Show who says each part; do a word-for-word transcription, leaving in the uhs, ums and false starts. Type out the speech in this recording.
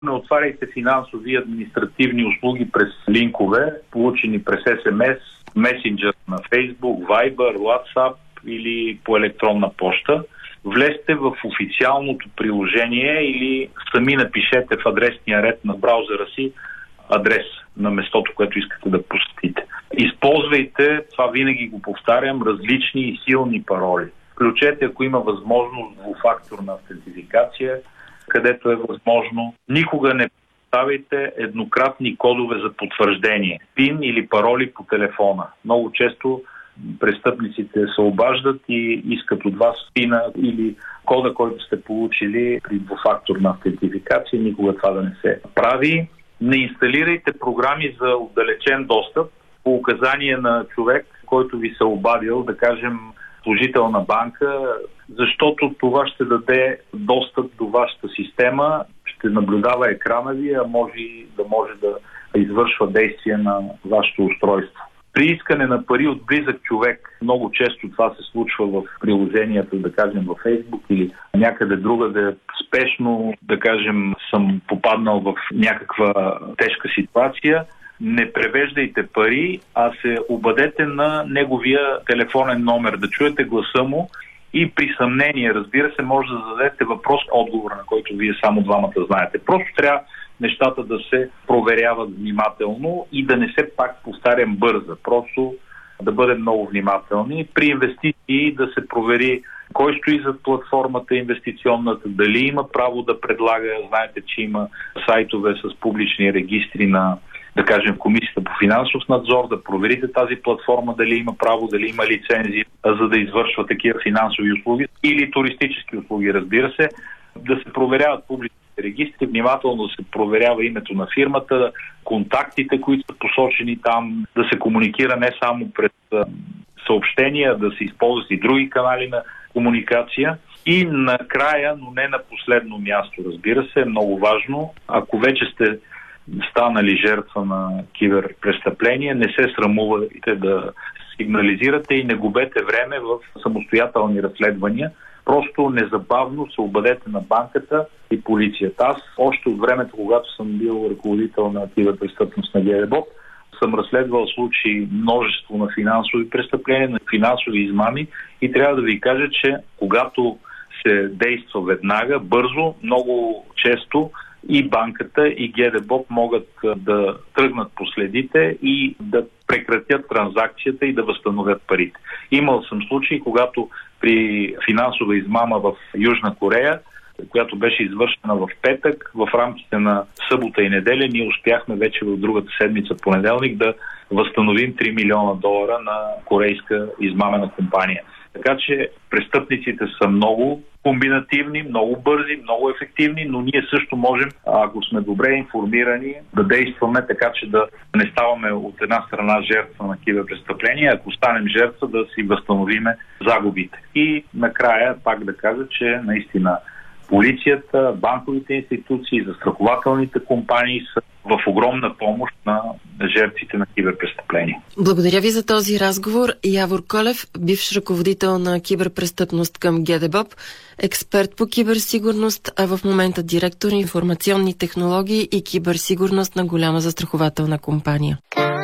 Speaker 1: Не отваряйте финансови и административни услуги през линкове, получени през ес ем ес, месенджер на Facebook, Viber, WhatsApp или по електронна поща. Влезте в официалното приложение или сами напишете в адресния ред на браузъра си адрес на местото, което искате да посетите. Използвайте, това винаги го повтарям, различни и силни пароли. Включете, ако има възможност, двуфакторна автентификация, където е възможно. Никога не поставяйте еднократни кодове за потвърждение, пин или пароли по телефона. Много често престъпниците се обаждат и искат от вас пина или кода, който сте получили при двуфакторна автентификация. Никога това да не се прави. Не инсталирайте програми за отдалечен достъп по указание на човек, който ви се обадил, да кажем служител на банка, защото това ще даде достъп до вашата система, ще наблюдава екрана ви, а може да може да извършва действие на вашето устройство. При искане на пари от близък човек, много често това се случва в приложенията, да кажем във Фейсбук или някъде другаде, спешно, да кажем, съм попаднал в някаква тежка ситуация, не превеждайте пари, а се обадете на неговия телефонен номер, да чуете гласа му и при съмнение, разбира се, може да зададете въпрос, отговор на който вие само двамата знаете. Просто трябва нещата да се проверяват внимателно и да не се, пак повтарям, бърза. Просто да бъдем много внимателни. При инвестиции да се провери кой стои зад платформата инвестиционната, дали има право да предлага. Знаете, че има сайтове с публични регистри на, да кажем, Комисията по финансов надзор, да проверите тази платформа дали има право, дали има лицензия, за да извършва такива финансови услуги или туристически услуги, разбира се, да се проверяват публични регистри, внимателно да се проверява името на фирмата, контактите, които са посочени там, да се комуникира не само през съобщения, да се използват и други канали на комуникация. И накрая, но не на последно място, разбира се, е много важно, ако вече сте станали жертва на киберпрестъпление, не се срамувайте да сигнализирате и не губете време в самостоятелни разследвания. Просто незабавно се обадете на банката и полицията. Аз още от времето, когато съм бил ръководител на киберпрестъпност на ГДБОП, съм разследвал случаи множество на финансови престъпления, на финансови измами и трябва да ви кажа, че когато се действа веднага, бързо, много често и банката, и ГДБОП могат да тръгнат по следите и да прекратят транзакцията и да възстановят парите. Имал съм случаи, когато при финансова измама в Южна Корея, която беше извършена в петък, в рамките на събота и неделя, ние успяхме вече в другата седмица, понеделник, да възстановим три милиона долара на корейска измамена компания. Така че престъпниците са много комбинативни, много бързи, много ефективни, но ние също можем, ако сме добре информирани, да действаме така, че да не ставаме от една страна жертва на киберпрестъпления, ако станем жертва, да си възстановиме загубите. И накрая пак да кажа, че наистина полицията, банковите институции, застрахователните компании са в огромна помощ на жертвите на киберпрестъпления.
Speaker 2: Благодаря ви за този разговор. Явор Колев, бивш ръководител на киберпрестъпност към ГДБОП, експерт по киберсигурност, а в момента директор информационни технологии и киберсигурност на голяма застрахователна компания.